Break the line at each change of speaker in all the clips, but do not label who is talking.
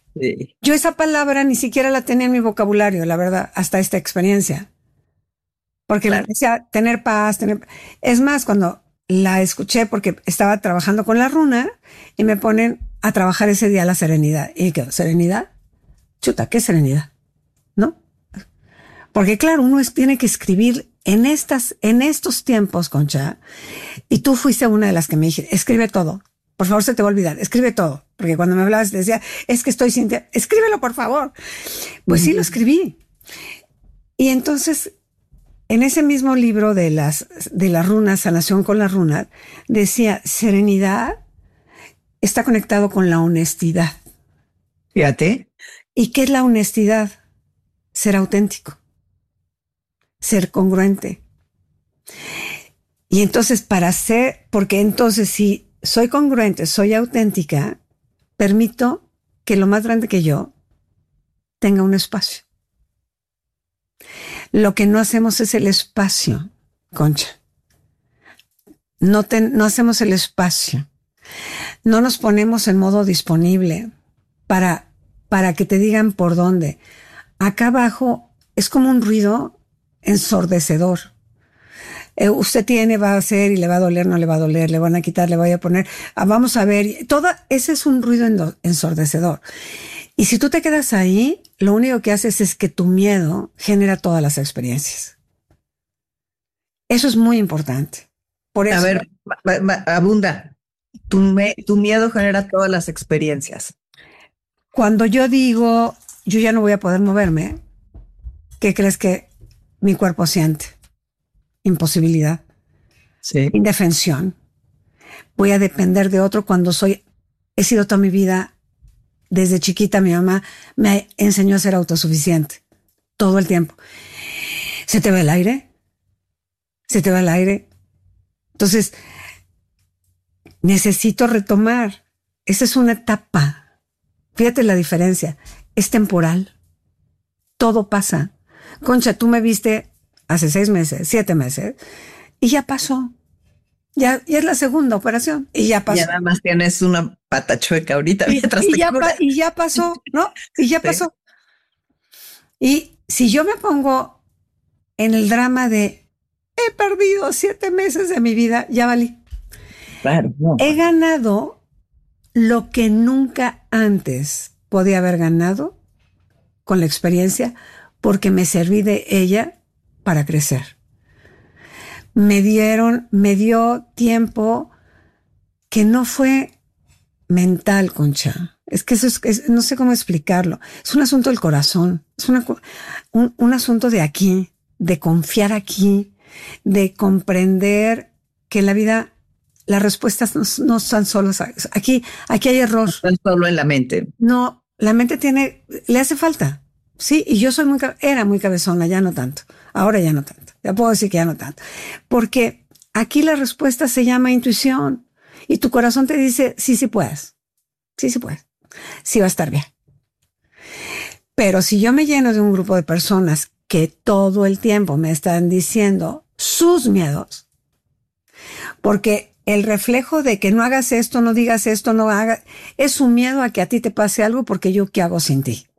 Sí,
Yo esa palabra ni siquiera la tenía en mi vocabulario, la verdad, hasta esta experiencia. Porque me
claro.
decía tener paz, tener... Es más, cuando la escuché, porque estaba trabajando con la runa y me ponen a trabajar ese día la serenidad. Y quedó, ¿serenidad? Chuta, ¿qué serenidad? ¿No? Porque claro, tiene que escribir en estos tiempos, Concha, y tú fuiste una de las que me dije, escribe todo. Por favor, se te va a olvidar, escribe todo. Porque cuando me hablabas, te decía, es que estoy sin... Escríbelo, por favor. Pues sí, lo
Ujú.
escribí. Y entonces, en ese mismo libro de las runas, Sanación con las runas, decía, serenidad está conectado con la honestidad.
Fíjate.
¿Y qué es la honestidad? Ser auténtico, ser congruente. Y entonces porque entonces si soy congruente, soy auténtica, permito que lo más grande que yo tenga un espacio. Lo que no hacemos es el espacio, Concha. No hacemos el espacio. No nos ponemos en modo disponible para, para que te digan por dónde. Acá abajo es como un ruido ensordecedor. Usted tiene, va a hacer y le va a doler, no le va a doler, le van a quitar, le voy a poner, vamos a ver, ese es un ruido ensordecedor. Y si tú te quedas ahí, lo único que haces es que tu miedo genera todas las experiencias. Eso es muy importante. Por
A
eso,
ver, abunda. Tu miedo genera todas las experiencias.
cuando yo digo, yo ya no voy a poder moverme, ¿qué crees que mi cuerpo siente? Imposibilidad,
Sí.
indefensión. Voy a depender de otro cuando he sido toda mi vida, desde chiquita mi mamá me enseñó a ser autosuficiente, todo el tiempo. ¿Se te va el aire? ¿Se te va el aire? Entonces, necesito retomar. Esa es una etapa. Fíjate la diferencia. Es temporal. Todo pasa. Concha, tú me viste hace 6 meses, 7 meses, y ya pasó. Ya es la segunda operación y ya
Ya
pasó.
nada más tienes una pata chueca ahorita mientras te curas.
Y ya pasó, ¿no? Y ya
Sí,
pasó. Y si yo me pongo en el drama de he perdido 7 meses de mi vida, ya valí.
claro, no.
He ganado lo que nunca antes podía haber ganado con la experiencia porque me serví de ella para crecer. Me dio tiempo que no fue mental, Concha. Es que no sé cómo explicarlo. Es un asunto del corazón. Es un asunto de aquí, de confiar aquí, de comprender que en la vida las respuestas no están solo aquí hay error.
No es solo en la mente.
No, la mente le hace falta. Sí, y yo era muy cabezona, ya no tanto. Ahora ya no tanto. Ya puedo decir que ya no tanto. Porque aquí la respuesta se llama intuición. Y tu corazón te dice, sí, sí puedes. Sí, sí puedes. Sí va a estar bien. Pero si yo me lleno de un grupo de personas que todo el tiempo me están diciendo sus miedos, porque el reflejo de que no hagas esto, no digas esto, no hagas, es un miedo a que a ti te pase algo porque yo qué hago sin ti.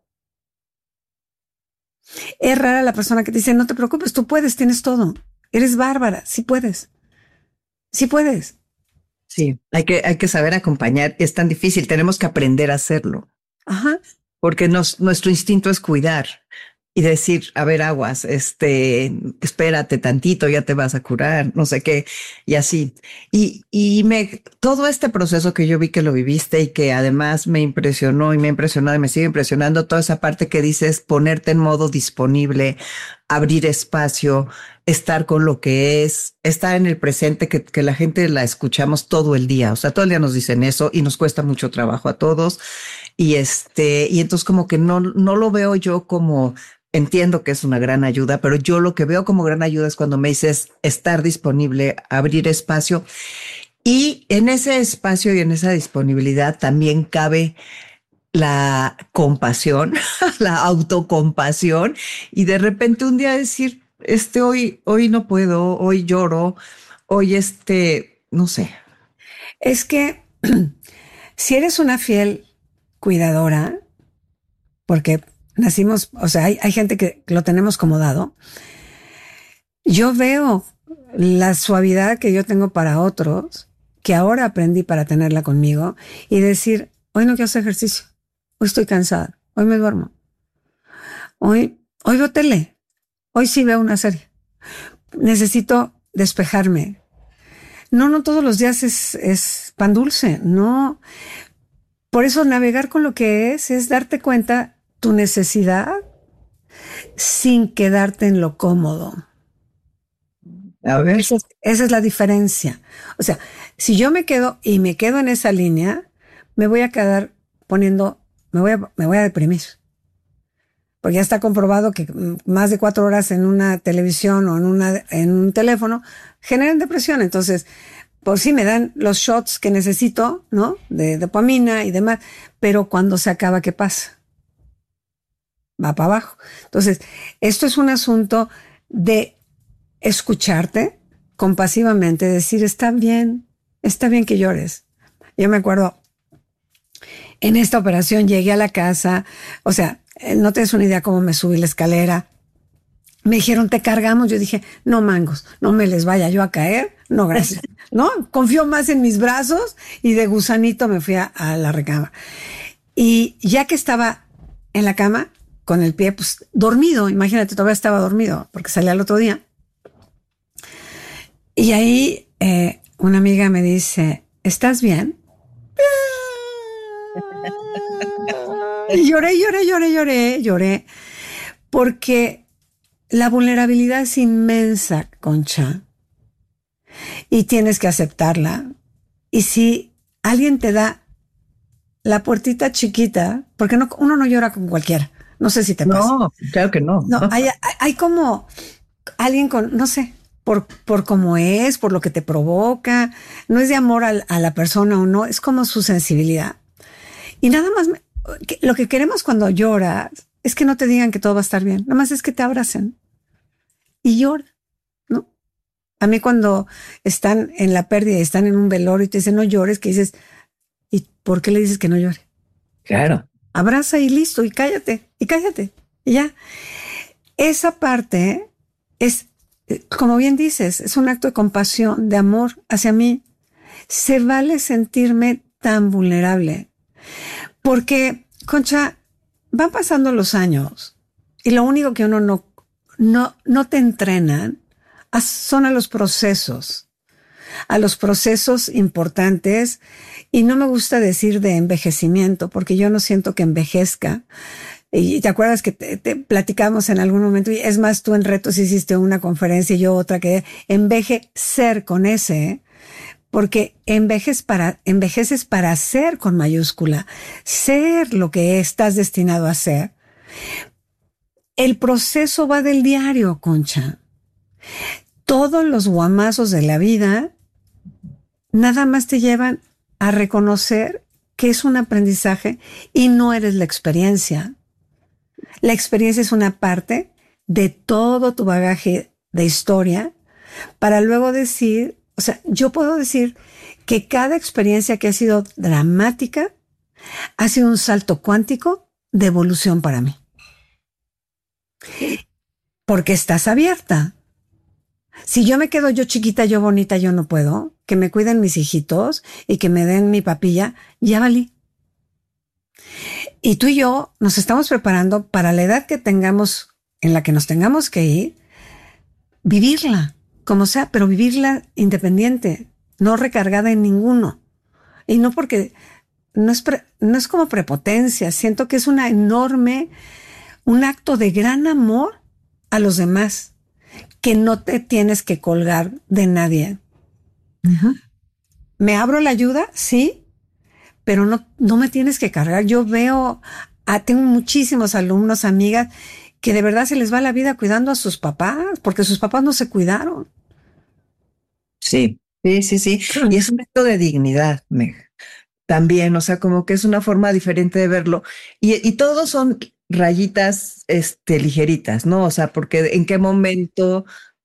Es rara la persona que te dice, no te preocupes, tú puedes, tienes todo. Eres bárbara, sí puedes. Sí puedes.
Sí, hay que saber acompañar. Es tan difícil, tenemos que aprender a hacerlo,
Ajá.
porque nuestro instinto es cuidar y decir, a ver, aguas, espérate tantito, ya te vas a curar, no sé qué, y así. Todo este proceso que yo vi que lo viviste y que además me impresionó y me ha impresionado y me sigue impresionando, toda esa parte que dices, ponerte en modo disponible, abrir espacio, estar con lo que es, estar en el presente, que la gente la escuchamos todo el día, o sea, todo el día nos dicen eso y nos cuesta mucho trabajo a todos. Y entonces como que no lo veo yo como, entiendo que es una gran ayuda, pero yo lo que veo como gran ayuda es cuando me dices estar disponible, abrir espacio. Y en ese espacio y en esa disponibilidad también cabe la compasión, la autocompasión, y de repente un día decir, hoy no puedo, hoy lloro, hoy no sé.
Es que si eres una fiel cuidadora, porque nacimos, o sea, hay gente que lo tenemos como dado. Yo veo la suavidad que yo tengo para otros, que ahora aprendí para tenerla conmigo, y decir, hoy no quiero hacer ejercicio, hoy estoy cansada, hoy me duermo, hoy veo tele, hoy sí veo una serie, necesito despejarme. No todos los días es pan dulce, no. Por eso navegar con lo que es darte cuenta tu necesidad sin quedarte en lo cómodo.
A ver.
Esa es la diferencia. O sea, si yo me quedo en esa línea, me voy a quedar me voy a deprimir. Porque ya está comprobado que más de 4 horas en una televisión o en un teléfono generan depresión. Entonces, por sí me dan los shots que necesito, ¿no? De dopamina y demás. Pero cuando se acaba, ¿qué pasa? Va para abajo. Entonces, esto es un asunto de escucharte compasivamente, decir, está bien que llores. Yo me acuerdo, en esta operación llegué a la casa, o sea, no tienes una idea cómo me subí la escalera. Me dijeron, te cargamos. Yo dije, no mangos, no me les vaya yo a caer. No, gracias. No, confío más en mis brazos y de gusanito me fui a la recámara. Y ya que estaba en la cama, con el pie, pues dormido, imagínate, todavía estaba dormido porque salí al otro día. Y ahí una amiga me dice, ¿estás bien? Y lloré, porque la vulnerabilidad es inmensa, Concha, y tienes que aceptarla. Y si alguien te da la puertita chiquita, porque uno no llora con cualquiera, no sé si te pasa.
No, claro que no.
No, hay como alguien con, no sé, por cómo es, por lo que te provoca, no es de amor a la persona o no, es como su sensibilidad. Y nada más, lo que queremos cuando lloras es que no te digan que todo va a estar bien, nada más es que te abracen y llora, ¿no? A mí cuando están en la pérdida y están en un velorio y te dicen no llores, que dices, ¿y por qué le dices que no llore?
Claro.
Abraza y listo, y cállate, y ya. Esa parte es, como bien dices, es un acto de compasión, de amor hacia mí. Se vale sentirme tan vulnerable. Porque, Concha, van pasando los años y lo único que uno no te entrenan son a los procesos importantes. Y no me gusta decir de envejecimiento, porque yo no siento que envejezca. Y te acuerdas que te platicamos en algún momento, y es más, tú en Retos hiciste una conferencia y yo otra, que envejecer con ese, porque envejeces para ser con mayúscula, ser lo que estás destinado a ser. El proceso va del diario, Concha. Todos los guamazos de la vida nada más te llevan a reconocer que es un aprendizaje y no eres la experiencia. La experiencia es una parte de todo tu bagaje de historia para luego decir, o sea, yo puedo decir que cada experiencia que ha sido dramática ha sido un salto cuántico de evolución para mí. Porque estás abierta. Si yo me quedo yo chiquita, yo bonita, yo no puedo, que me cuiden mis hijitos y que me den mi papilla, ya valí. Y tú y yo nos estamos preparando para la edad que tengamos, en la que nos tengamos que ir, vivirla, como sea, pero vivirla independiente, no recargada en ninguno. Y no porque, no es como prepotencia, siento que es un acto de gran amor a los demás, que no te tienes que colgar de nadie. Uh-huh. ¿Me abro la ayuda? Sí, pero no me tienes que cargar. Yo tengo muchísimos alumnos, amigas, que de verdad se les va la vida cuidando a sus papás, porque sus papás no se cuidaron.
Sí. Y es un acto de dignidad, también, o sea, como que es una forma diferente de verlo. Y todos son rayitas ligeritas, ¿no? O sea, porque en qué momento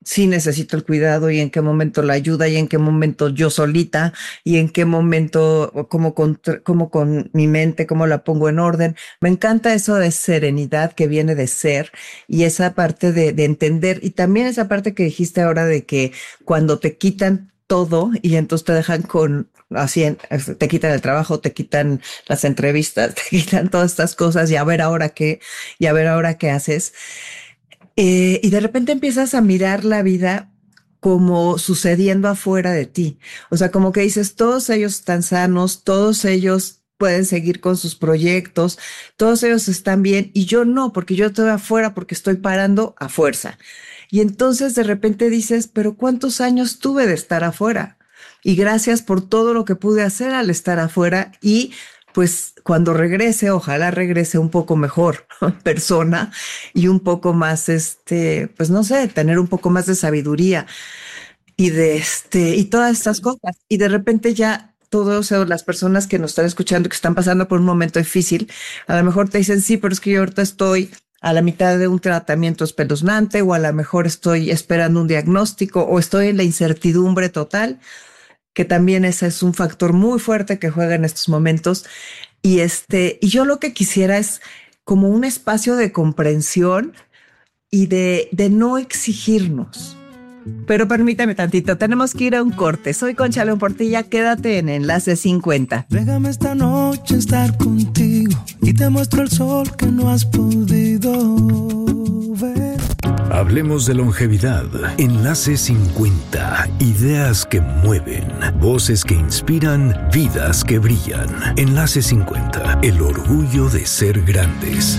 sí necesito el cuidado y en qué momento la ayuda y en qué momento yo solita y en qué momento, cómo con mi mente, cómo la pongo en orden. Me encanta eso de serenidad que viene de ser y esa parte de entender y también esa parte que dijiste ahora de que cuando te quitan todo y entonces te dejan con así, te quitan el trabajo, te quitan las entrevistas, te quitan todas estas cosas y a ver ahora qué, y a ver ahora qué haces. Y de repente empiezas a mirar la vida como sucediendo afuera de ti. O sea, como que dices, todos ellos están sanos, todos ellos pueden seguir con sus proyectos, todos ellos están bien y yo no, porque yo estoy afuera, porque estoy parando a fuerza. Y entonces de repente dices, pero ¿cuántos años tuve de estar afuera? Y gracias por todo lo que pude hacer al estar afuera y pues cuando regrese, ojalá regrese un poco mejor persona y un poco más, pues no sé, tener un poco más de sabiduría y y todas estas cosas. Y de repente ya todas las personas que nos están escuchando, que están pasando por un momento difícil, a lo mejor te dicen, sí, pero es que yo ahorita estoy a la mitad de un tratamiento espeluznante o a lo mejor estoy esperando un diagnóstico o estoy en la incertidumbre total, que también ese es un factor muy fuerte que juega en estos momentos. Y y yo lo que quisiera es como un espacio de comprensión y de no exigirnos. Pero permítame tantito, tenemos que ir a un corte. Soy Concha León Portilla, quédate en Enlace 50.
Déjame esta noche estar contigo y te muestro el sol que no has podido ver.
Hablemos de longevidad. Enlace 50. Ideas que mueven. Voces que inspiran. Vidas que brillan. Enlace 50. El orgullo de ser grandes.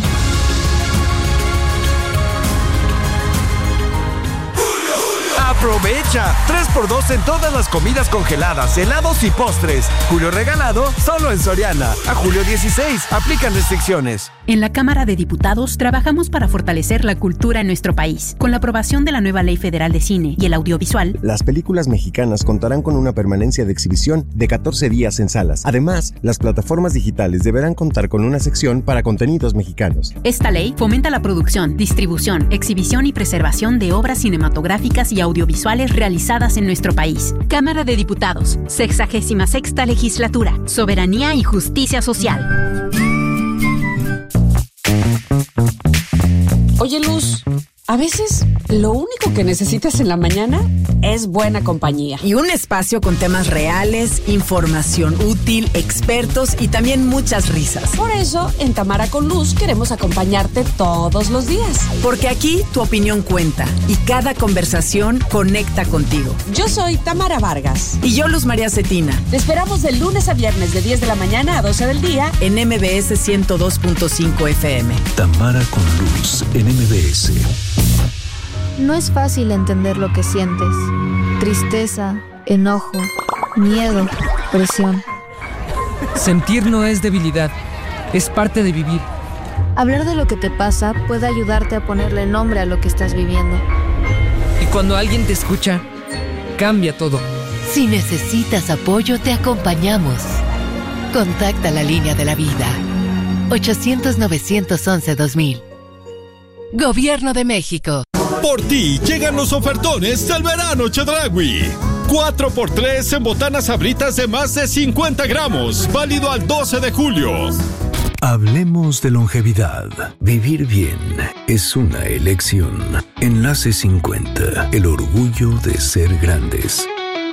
¡Aprovecha! 3x2 en todas las comidas congeladas, helados y postres. Julio regalado, solo en Soriana. A julio 16, aplican restricciones.
En la Cámara de Diputados trabajamos para fortalecer la cultura en nuestro país. Con la aprobación de la nueva Ley Federal de Cine y el Audiovisual,
las películas mexicanas contarán con una permanencia de exhibición de 14 días en salas. Además, las plataformas digitales deberán contar con una sección para contenidos mexicanos.
Esta ley fomenta la producción, distribución, exhibición y preservación de obras cinematográficas y audiovisuales realizadas en nuestro país. Cámara de Diputados, 66ª Legislatura, Soberanía y Justicia Social.
Oye, Luz, a veces lo único que necesitas en la mañana es buena compañía.
Y un espacio con temas reales, información útil, expertos y también muchas risas.
Por eso, en Tamara con Luz queremos acompañarte todos los días.
Porque aquí tu opinión cuenta y cada conversación conecta contigo.
Yo soy Tamara Vargas.
Y yo, Luz María Cetina.
Te esperamos de lunes a viernes de 10 de la mañana a 12 del día
en MBS 102.5 FM.
Tamara con Luz en MBS.
No es fácil entender lo que sientes. Tristeza, enojo, miedo, presión.
Sentir no es debilidad, es parte de vivir.
Hablar de lo que te pasa puede ayudarte a ponerle nombre a lo que estás viviendo.
Y cuando alguien te escucha, cambia todo.
Si necesitas apoyo, te acompañamos. Contacta la línea de la vida. 800-911-2000. Gobierno de México.
Por ti llegan los ofertones del verano Chedraui. 4x3 en botanas Sabritas de más de 50 gramos. Válido al 12 de julio.
Hablemos de longevidad. Vivir bien es una elección. Enlace 50. El orgullo de ser grandes.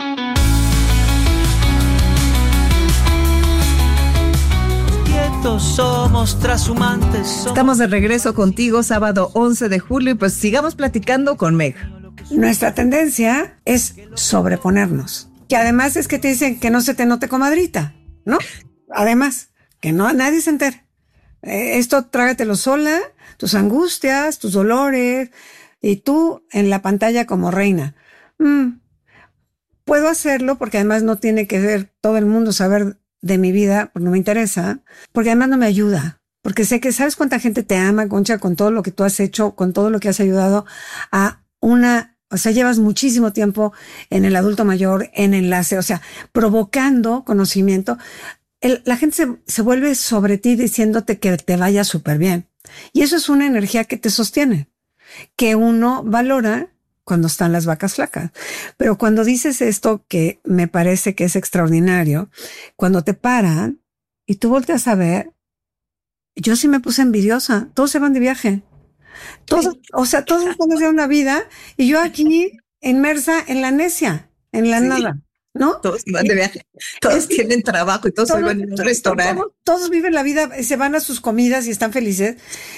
Somos trashumantes.
Estamos de regreso contigo, sábado 11 de julio, y pues sigamos platicando con Meg.
Nuestra tendencia es sobreponernos. Que además es que te dicen que no se te note, comadrita, ¿no? Además, que no nadie se entere. Esto trágatelo sola, tus angustias, tus dolores, y tú en la pantalla como reina. Puedo hacerlo porque además no tiene que ver todo el mundo saber de mi vida, porque no me interesa, porque además no me ayuda, porque sé que sabes cuánta gente te ama, Concha, con todo lo que tú has hecho, con todo lo que has ayudado a o sea, llevas muchísimo tiempo en el adulto mayor, en Enlace, o sea, provocando conocimiento. La gente se vuelve sobre ti diciéndote que te vaya súper bien. Y eso es una energía que te sostiene, que uno valora cuando están las vacas flacas. Pero cuando dices esto, que me parece que es extraordinario, cuando te paran y tú volteas a ver, yo sí me puse envidiosa. Todos se van de viaje. Todos, o sea, todos están haciendo una vida y yo aquí inmersa en la necia, en la nada, ¿no?
Todos van de viaje, todos tienen trabajo y todos van a un restaurante.
Todos viven la vida, se van a sus comidas y están felices.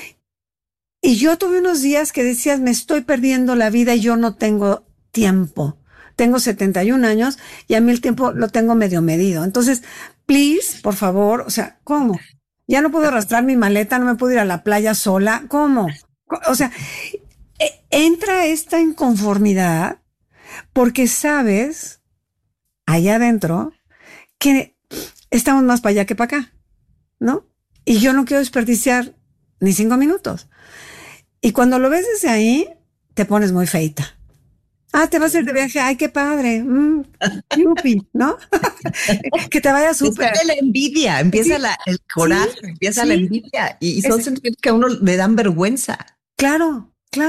Y yo tuve unos días que decías, me estoy perdiendo la vida y yo no tengo tiempo. Tengo 71 años y a mí el tiempo lo tengo medio medido. Entonces, please, por favor, o sea, ¿cómo? Ya no puedo arrastrar mi maleta, no me puedo ir a la playa sola. ¿Cómo? O sea, entra esta inconformidad porque sabes, allá adentro, que estamos más para allá que para acá, ¿no? Y yo no quiero desperdiciar ni 5 minutos. Y cuando lo ves desde ahí, te pones muy feita. Ah, te vas a ir de viaje. Ay, qué padre. Yupi, ¿no? Que te vaya súper.
Empieza la envidia, empieza el coraje, empieza la envidia. Y son sentimientos que a uno le dan vergüenza.
Claro.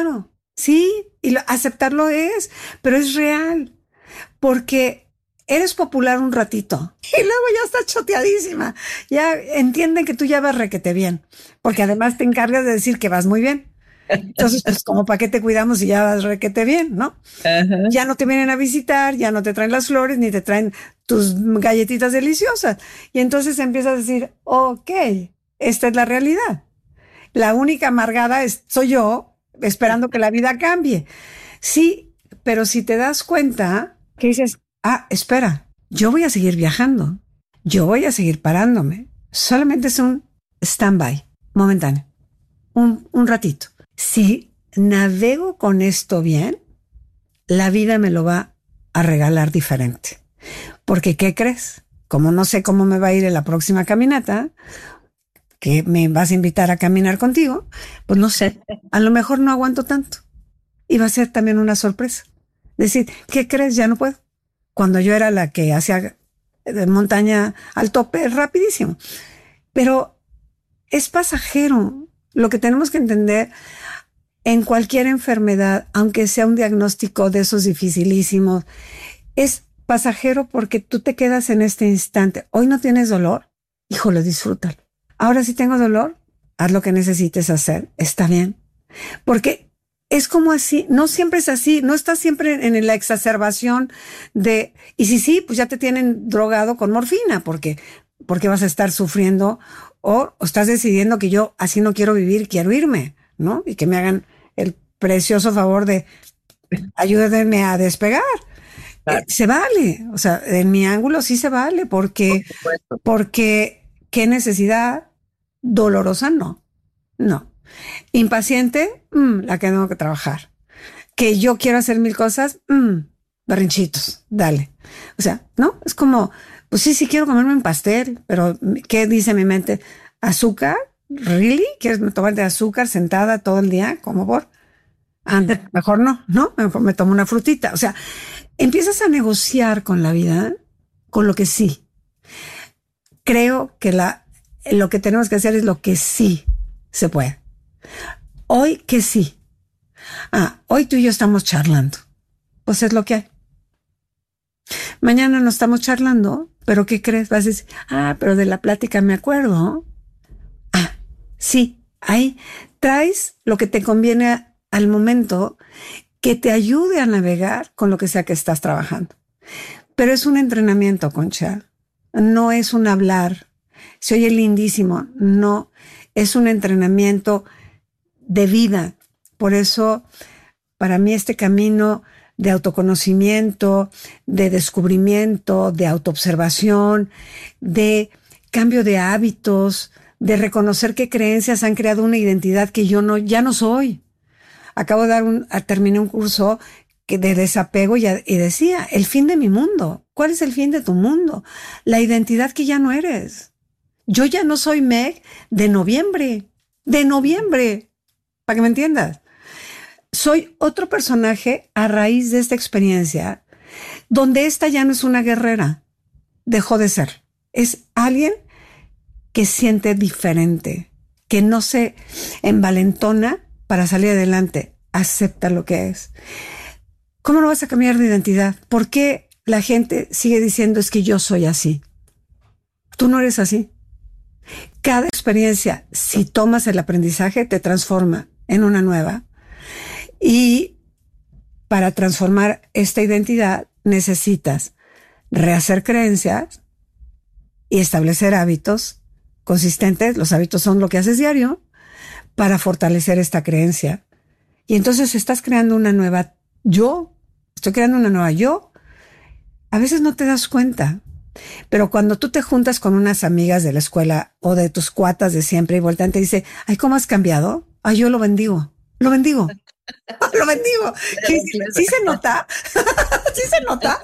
Sí, y aceptarlo es, pero es real. Porque eres popular un ratito y luego ya estás choteadísima. Ya entienden que tú ya vas requete bien. Porque además te encargas de decir que vas muy bien. Entonces, pues, como para qué te cuidamos si ya vas requete bien, ¿no? Uh-huh. Ya no te vienen a visitar, ya no te traen las flores, ni te traen tus galletitas deliciosas. Y entonces empiezas a decir, ok, esta es la realidad. La única amargada soy yo, esperando que la vida cambie. Sí, pero si te das cuenta que dices, espera, yo voy a seguir viajando, yo voy a seguir parándome. Solamente es un stand-by momentáneo, un ratito. Si navego con esto bien, la vida me lo va a regalar diferente. Porque, ¿qué crees? Como no sé cómo me va a ir en la próxima caminata, que me vas a invitar a caminar contigo, pues no sé, a lo mejor no aguanto tanto. Y va a ser también una sorpresa. Decir, ¿qué crees? Ya no puedo. Cuando yo era la que hacía de montaña al tope rapidísimo. Pero es pasajero. Lo que tenemos que entender en cualquier enfermedad, aunque sea un diagnóstico de esos dificilísimos, es pasajero porque tú te quedas en este instante. Hoy no tienes dolor, híjole, disfrútalo. Ahora sí tengo dolor, haz lo que necesites hacer, está bien. Porque es como así, no siempre es así, no estás siempre en la exacerbación de, y sí, pues ya te tienen drogado con morfina, porque vas a estar sufriendo o estás decidiendo que yo así no quiero vivir, quiero irme, ¿no? Y que me hagan el precioso favor de ayúdenme a despegar. Claro. Se vale, o sea, en mi ángulo sí se vale, porque qué necesidad dolorosa, no. Impaciente, la que tengo que trabajar. Que yo quiero hacer 1000 cosas, berrinchitos, dale. O sea, ¿no? Es como, pues sí quiero comerme un pastel, pero ¿qué dice mi mente? ¿Azúcar? ¿Really? ¿Quieres tomarte azúcar sentada todo el día? ¿Cómo por? Mejor no, mejor me tomo una frutita. O sea, empiezas a negociar con la vida, con lo que sí. Creo que lo que tenemos que hacer es lo que sí se puede. Hoy que sí. Hoy tú y yo estamos charlando. Pues es lo que hay. Mañana no estamos charlando, pero ¿qué crees? Vas a decir, pero de la plática me acuerdo. Sí, ahí traes lo que te conviene al momento, que te ayude a navegar con lo que sea que estás trabajando. Pero es un entrenamiento, Concha. No es un hablar. Se oye lindísimo. No, es un entrenamiento de vida. Por eso, para mí, este camino de autoconocimiento, de descubrimiento, de autoobservación, de cambio de hábitos, de reconocer qué creencias han creado una identidad que yo ya no soy. Acabo de terminé un curso de desapego y decía, el fin de mi mundo. ¿Cuál es el fin de tu mundo? La identidad que ya no eres. Yo ya no soy Meg de noviembre, para que me entiendas. Soy otro personaje a raíz de esta experiencia, donde esta ya no es una guerrera, dejó de ser. Es alguien que siente diferente, que no se envalentona para salir adelante, acepta lo que es. ¿cómo no vas a cambiar de identidad? ¿Por qué la gente sigue diciendo es que yo soy así? Tú no eres así. Cada experiencia, si tomas el aprendizaje, te transforma en una nueva. Y para transformar esta identidad necesitas rehacer creencias y establecer hábitos consistentes. Los hábitos son lo que haces diario para fortalecer esta creencia. Y entonces estás creando una nueva yo. Estoy creando una nueva yo. A veces no te das cuenta. Pero cuando tú te juntas con unas amigas de la escuela o de tus cuatas de siempre y voltean te dice, ay, ¿cómo has cambiado? Ay, yo lo bendigo. Lo bendigo. Lo bendigo. ¿Sí, sí se nota? ¿Sí se nota?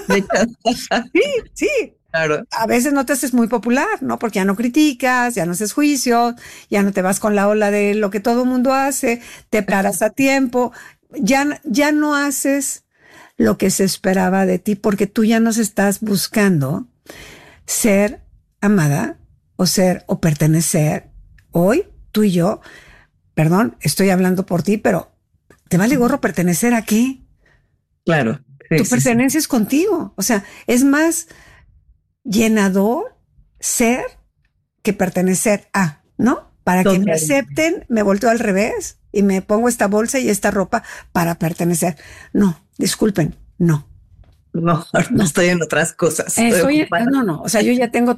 Sí.
Claro.
A veces no te haces muy popular, ¿no? Porque ya no criticas, ya no haces juicios, ya no te vas con la ola de lo que todo el mundo hace, te paras a tiempo, ya no haces lo que se esperaba de ti porque tú ya no estás buscando ser amada o pertenecer. Hoy, tú y yo, perdón, estoy hablando por ti, pero ¿te vale gorro pertenecer a qué?
Claro. Sí,
tu pertenencia es contigo. O sea, es más llenador ser que pertenecer a, ¿no? Para que me acepten, me volteo al revés y me pongo esta bolsa y esta ropa para pertenecer. No, disculpen, no.
No estoy en otras cosas.
No. O sea, yo ya tengo,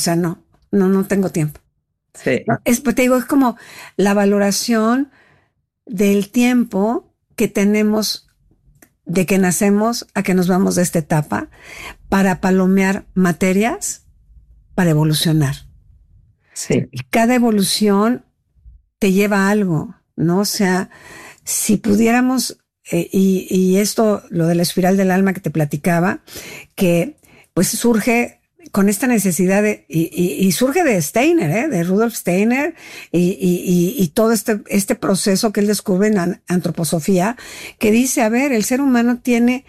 no tengo tiempo.
Sí.
Pues te digo, es como la valoración del tiempo que tenemos de que nacemos a que nos vamos de esta etapa para palomear materias para evolucionar.
Sí.
Y cada evolución te lleva a algo, ¿no? O sea, si pudiéramos, y esto, lo de la espiral del alma que te platicaba, que pues surge con esta necesidad y surge de Steiner, de Rudolf Steiner, y todo este proceso que él descubre en antroposofía, que dice, a ver, el ser humano tiene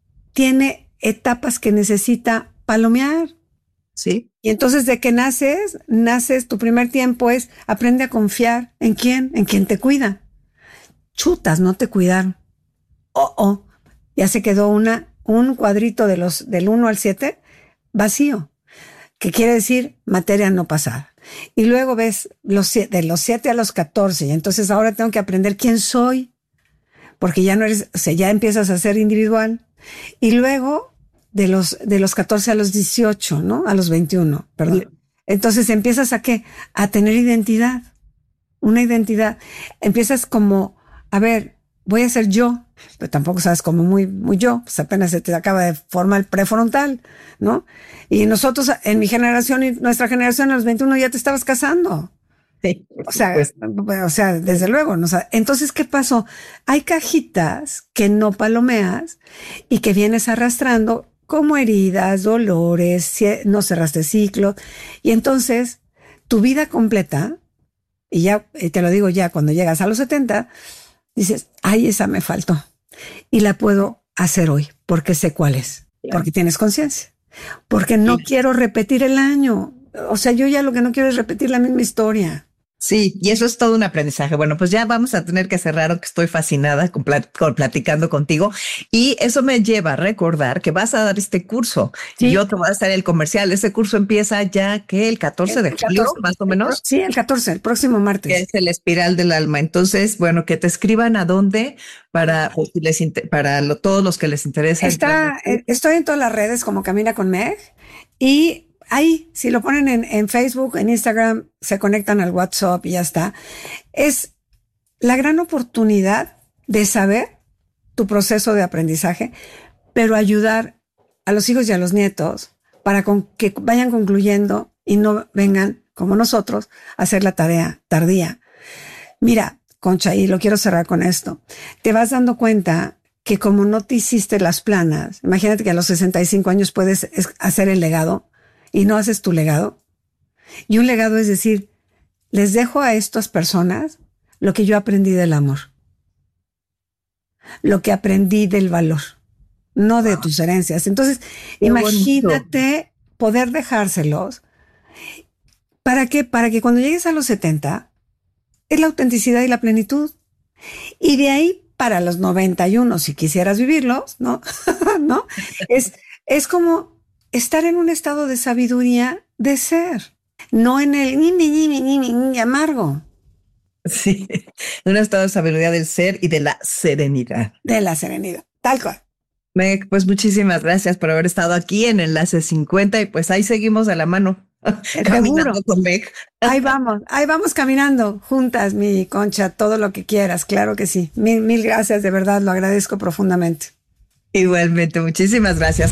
etapas que necesita palomear.
Sí.
Y entonces de que naces, tu primer tiempo es aprende a confiar. ¿En quién? En quien te cuida. Chutas, no te cuidaron. Ya se quedó un cuadrito del 1 al 7 vacío, que quiere decir materia no pasada. Y luego ves de los 7 a los 14, y entonces ahora tengo que aprender quién soy, porque ya no eres, o sea, ya empiezas a ser individual. Y luego de los 14 a los 18, ¿no? A los 21, perdón. Entonces empiezas ¿a qué? A tener identidad. Una identidad. Empiezas como, a ver, voy a ser yo, pero tampoco sabes como muy yo, pues apenas se te acaba de formar el prefrontal, ¿no? Y nosotros, en mi generación y nuestra generación, a los 21 ya te estabas casando.
Sí.
O sea, desde luego, ¿no? Entonces, ¿qué pasó? Hay cajitas que no palomeas y que vienes arrastrando como heridas, dolores, no cerraste ciclos. Y entonces, tu vida completa, y te lo digo ya, cuando llegas a los 70, dices, ay, esa me faltó. Y la puedo hacer hoy, porque sé cuál es. Claro. Porque tienes conciencia. Porque no quiero repetir el año. O sea, yo ya lo que no quiero es repetir la misma historia.
Sí, y eso es todo un aprendizaje. Bueno, pues ya vamos a tener que cerrar, aunque estoy fascinada con platicando contigo. Y eso me lleva a recordar que vas a dar este curso. Sí. Y yo te voy a hacer el comercial. Ese curso empieza ya que el 14 de julio, más o menos.
Sí, el 14, el próximo martes.
Que es el espiral del alma. Entonces, bueno, que te escriban a dónde para todos los que les interesa.
Estoy en todas las redes como Camina con Meg y ahí, si lo ponen en Facebook, en Instagram, se conectan al WhatsApp y ya está. Es la gran oportunidad de saber tu proceso de aprendizaje, pero ayudar a los hijos y a los nietos para que vayan concluyendo y no vengan, como nosotros, a hacer la tarea tardía. Mira, Concha, y lo quiero cerrar con esto. Te vas dando cuenta que como no te hiciste las planas, imagínate que a los 65 años puedes hacer el legado, y no haces tu legado. Y un legado es decir, les dejo a estas personas lo que yo aprendí del amor, lo que aprendí del valor, no de tus herencias. Entonces, imagínate poder dejárselos. ¿Para qué? Para que cuando llegues a los 70, es la autenticidad y la plenitud. Y de ahí para los 91, si quisieras vivirlos, ¿no? ¿No? Es como estar en un estado de sabiduría de ser, no en el ni amargo.
Sí, en un estado de sabiduría del ser y de la serenidad.
De la serenidad, tal cual.
Meg, pues muchísimas gracias por haber estado aquí en Enlace 50 y pues ahí seguimos a la mano. Caminando con Meg.
Ahí vamos caminando juntas, mi Concha, todo lo que quieras, claro que sí. Mil gracias, de verdad, lo agradezco profundamente.
Igualmente, muchísimas gracias.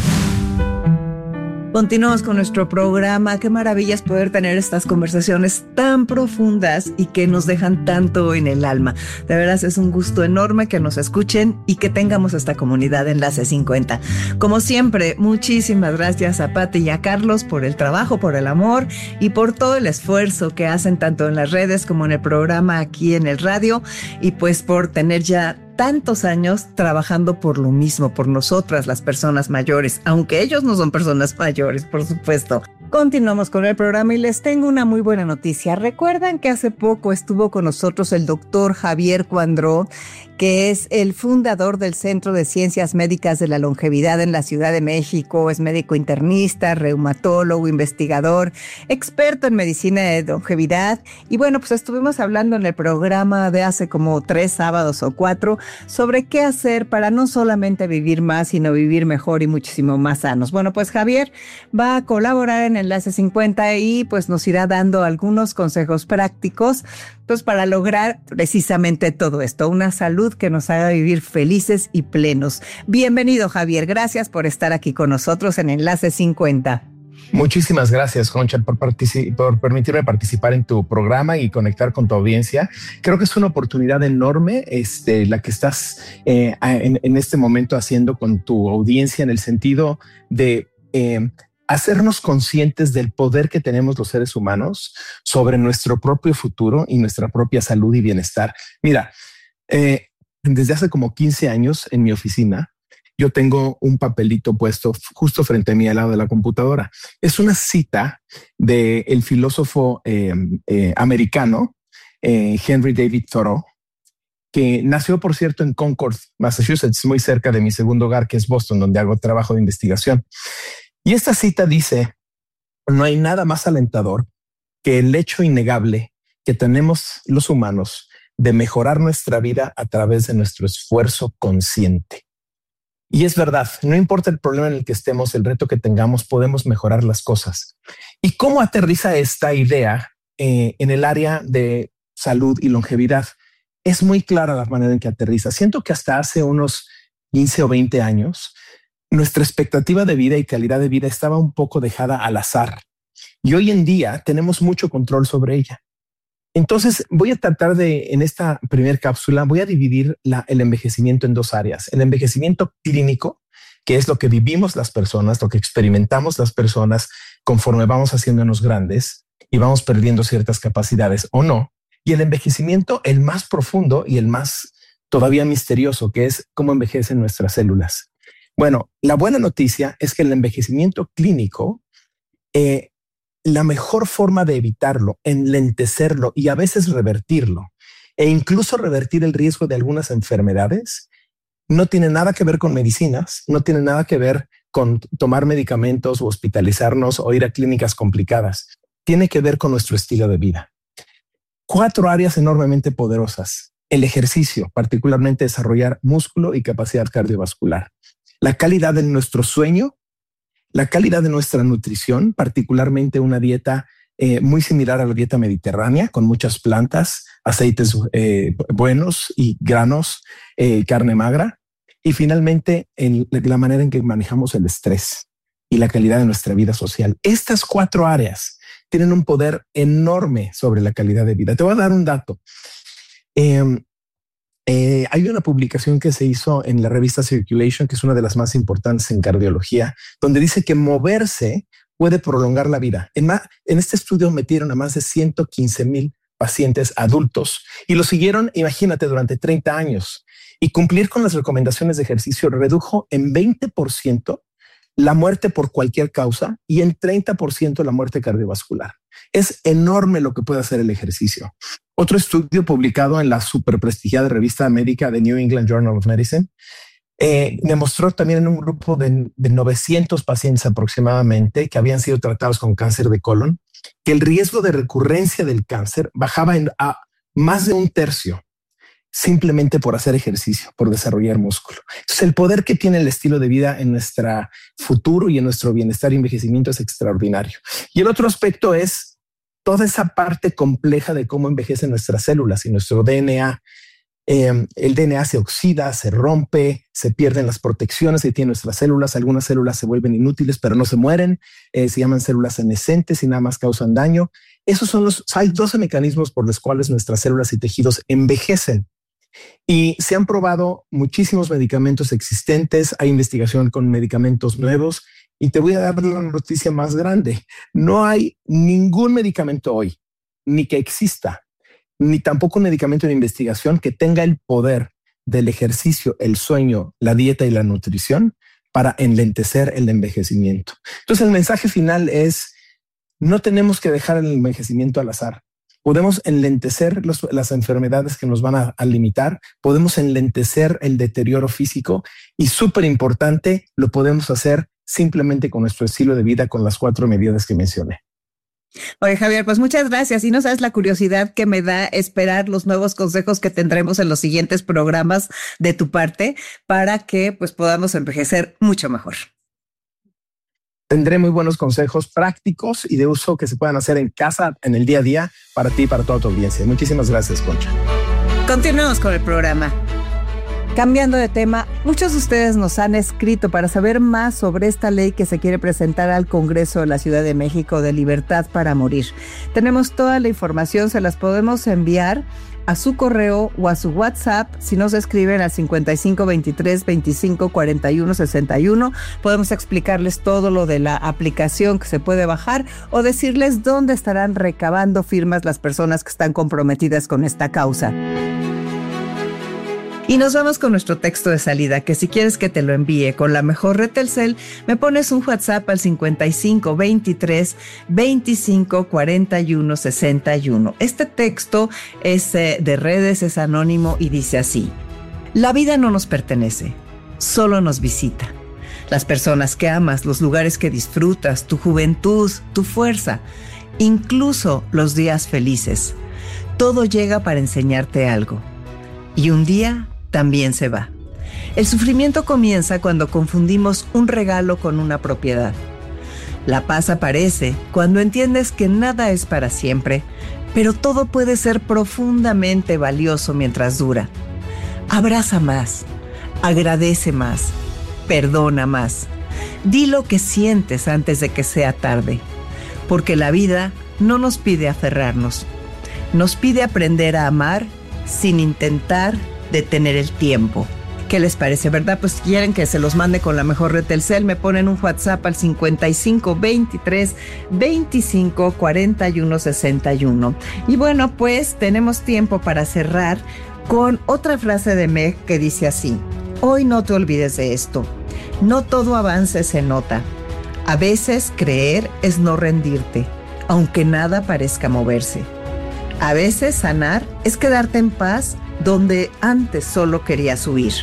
Continuamos con nuestro programa. Qué maravilla es poder tener estas conversaciones tan profundas y que nos dejan tanto en el alma. De veras es un gusto enorme que nos escuchen y que tengamos esta comunidad de Enlace 50. Como siempre, muchísimas gracias a Pati y a Carlos por el trabajo, por el amor y por todo el esfuerzo que hacen tanto en las redes como en el programa aquí en el radio, y pues por tener ya tantos años trabajando por lo mismo, por nosotras las personas mayores, aunque ellos no son personas mayores, por supuesto. Continuamos con el programa y les tengo una muy buena noticia. Recuerdan que hace poco estuvo con nosotros el doctor Javier Cuandró, que es el fundador del Centro de Ciencias Médicas de la Longevidad en la Ciudad de México. Es médico internista, reumatólogo, investigador, experto en medicina de longevidad. Y bueno, pues estuvimos hablando en el programa de hace como 3 sábados o 4 sobre qué hacer para no solamente vivir más, sino vivir mejor y muchísimo más sanos. Bueno, pues Javier va a colaborar en Enlace 50 y pues nos irá dando algunos consejos prácticos pues para lograr precisamente todo esto, una salud que nos haga vivir felices y plenos. Bienvenido, Javier, gracias por estar aquí con nosotros en Enlace 50.
Muchísimas gracias, Concha, por permitirme participar en tu programa y conectar con tu audiencia. Creo que es una oportunidad enorme la que estás en este momento haciendo con tu audiencia, en el sentido de hacernos conscientes del poder que tenemos los seres humanos sobre nuestro propio futuro y nuestra propia salud y bienestar. Mira, desde hace como 15 años en mi oficina, yo tengo un papelito puesto justo frente a mí al lado de la computadora. Es una cita del filósofo americano Henry David Thoreau, que nació, por cierto, en Concord, Massachusetts, muy cerca de mi segundo hogar, que es Boston, donde hago trabajo de investigación. Y esta cita dice: no hay nada más alentador que el hecho innegable que tenemos los humanos de mejorar nuestra vida a través de nuestro esfuerzo consciente. Y es verdad, no importa el problema en el que estemos, el reto que tengamos, podemos mejorar las cosas. ¿Y cómo aterriza esta idea en el área de salud y longevidad? Es muy clara la manera en que aterriza. Siento que hasta hace unos 15 o 20 años, nuestra expectativa de vida y calidad de vida estaba un poco dejada al azar. Y hoy en día tenemos mucho control sobre ella. Entonces voy a tratar en esta primera cápsula, voy a dividir el envejecimiento en 2 áreas. El envejecimiento clínico, que es lo que vivimos las personas, lo que experimentamos las personas conforme vamos haciéndonos grandes y vamos perdiendo ciertas capacidades o no. Y el envejecimiento, el más profundo y el más todavía misterioso, que es cómo envejecen nuestras células. Bueno, la buena noticia es que el envejecimiento clínico, la mejor forma de evitarlo, enlentecerlo y a veces revertirlo, e incluso revertir el riesgo de algunas enfermedades, no tiene nada que ver con medicinas, no tiene nada que ver con tomar medicamentos o hospitalizarnos o ir a clínicas complicadas. Tiene que ver con nuestro estilo de vida. 4 áreas enormemente poderosas: el ejercicio, particularmente desarrollar músculo y capacidad cardiovascular; la calidad de nuestro sueño; la calidad de nuestra nutrición, particularmente una dieta muy similar a la dieta mediterránea, con muchas plantas, aceites buenos y granos, carne magra; y finalmente la manera en que manejamos el estrés y la calidad de nuestra vida social. Estas 4 áreas tienen un poder enorme sobre la calidad de vida. Te voy a dar un dato. Hay una publicación que se hizo en la revista Circulation, que es una de las más importantes en cardiología, donde dice que moverse puede prolongar la vida. En este estudio metieron a más de 115,000 pacientes adultos y lo siguieron, imagínate, durante 30 años. Y cumplir con las recomendaciones de ejercicio redujo en 20% la muerte por cualquier causa y en 30% la muerte cardiovascular. Es enorme lo que puede hacer el ejercicio. Otro estudio publicado en la superprestigiada revista médica de New England Journal of Medicine demostró también en un grupo de 900 pacientes aproximadamente que habían sido tratados con cáncer de colon, que el riesgo de recurrencia del cáncer bajaba a más de 1/3 simplemente por hacer ejercicio, por desarrollar músculo. Entonces, el poder que tiene el estilo de vida en nuestro futuro y en nuestro bienestar y envejecimiento es extraordinario. Y el otro aspecto es toda esa parte compleja de cómo envejecen nuestras células y nuestro DNA. El DNA se oxida, se rompe, se pierden las protecciones que tienen nuestras células. Algunas células se vuelven inútiles, pero no se mueren. Se llaman células senescentes y nada más causan daño. Hay 12 mecanismos por los cuales nuestras células y tejidos envejecen. Y se han probado muchísimos medicamentos existentes. Hay investigación con medicamentos nuevos. Y te voy a dar la noticia más grande. No hay ningún medicamento hoy, ni que exista, ni tampoco un medicamento de investigación que tenga el poder del ejercicio, el sueño, la dieta y la nutrición para enlentecer el envejecimiento. Entonces, el mensaje final es: no tenemos que dejar el envejecimiento al azar. Podemos enlentecer las enfermedades que nos van a limitar, podemos enlentecer el deterioro físico y, súper importante, lo podemos hacer simplemente con nuestro estilo de vida, con las 4 medidas que mencioné.
Oye, Javier, pues muchas gracias. Y no sabes la curiosidad que me da esperar los nuevos consejos que tendremos en los siguientes programas de tu parte para que pues podamos envejecer mucho mejor.
Tendré muy buenos consejos prácticos y de uso que se puedan hacer en casa, en el día a día, para ti y para toda tu audiencia. Muchísimas gracias, Concha.
Continuamos con el programa. Cambiando de tema, muchos de ustedes nos han escrito para saber más sobre esta ley que se quiere presentar al Congreso de la Ciudad de México de libertad para morir. Tenemos toda la información, se las podemos enviar a su correo o a su WhatsApp si nos escriben al 55 23 25 41 61. Podemos explicarles todo lo de la aplicación que se puede bajar o decirles dónde estarán recabando firmas las personas que están comprometidas con esta causa. Y nos vamos con nuestro texto de salida, que si quieres que te lo envíe con la mejor red Telcel, me pones un WhatsApp al 55 23 25 41 61. Este texto es de redes, es anónimo y dice así: la vida no nos pertenece, solo nos visita. Las personas que amas, los lugares que disfrutas, tu juventud, tu fuerza, incluso los días felices. Todo llega para enseñarte algo. Y un día también se va. El sufrimiento comienza cuando confundimos un regalo con una propiedad. La paz aparece cuando entiendes que nada es para siempre, pero todo puede ser profundamente valioso mientras dura. Abraza más, agradece más, perdona más. Di lo que sientes antes de que sea tarde, porque la vida no nos pide aferrarnos, nos pide aprender a amar sin intentar detener el tiempo. ¿Qué les parece, verdad? Pues si quieren que se los mande con la mejor red Telcel, me ponen un WhatsApp al 55 23 25 41 61. Y bueno, pues tenemos tiempo para cerrar con otra frase de Meg que dice así: hoy no te olvides de esto. No todo avance se nota. A veces creer es no rendirte, aunque nada parezca moverse. A veces sanar es quedarte en paz donde antes solo querías huir.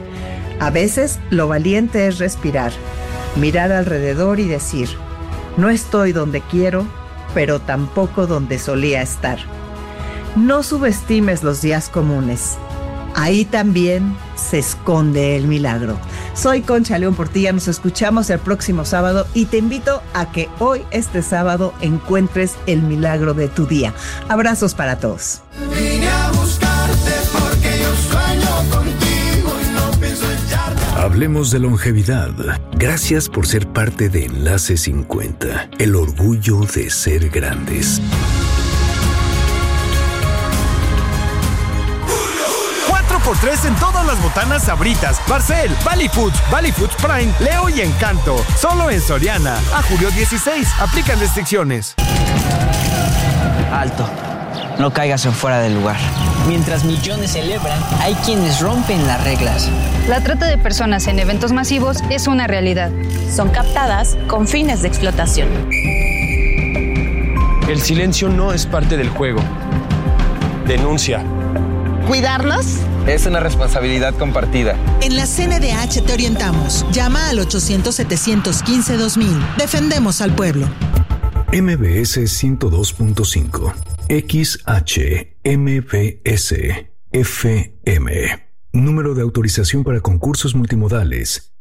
A veces lo valiente es respirar, mirar alrededor y decir: no estoy donde quiero, pero tampoco donde solía estar. No subestimes los días comunes. Ahí también se esconde el milagro. Soy Concha León Portilla, nos escuchamos el próximo sábado y te invito a que hoy, este sábado, encuentres el milagro de tu día. Abrazos para todos.
Vine a buscarte porque yo sueño contigo y no pienso echarte.
Hablemos de longevidad. Gracias por ser parte de Enlace 50, el orgullo de ser grandes.
4x3 en todas las botanas Sabritas, Barcel, Valley Foods Prime, Leo y Encanto. Solo en Soriana. A julio 16. Aplican restricciones.
Alto. No caigas en fuera del lugar. Mientras millones celebran, hay quienes rompen las reglas.
La trata de personas en eventos masivos es una realidad.
Son captadas con fines de explotación.
El silencio no es parte del juego. Denuncia.
¿Cuidarnos?
Es una responsabilidad compartida.
En la CNDH te orientamos. Llama al 800-715-2000. Defendemos al pueblo.
MBS 102.5. XHMBS FM. Número de autorización para concursos multimodales.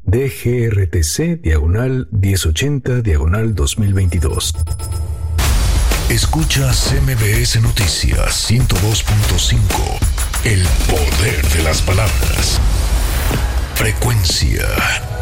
DGRTC/1080/2022. Escuchas MBS Noticias 102.5. El poder de las palabras. Frecuencia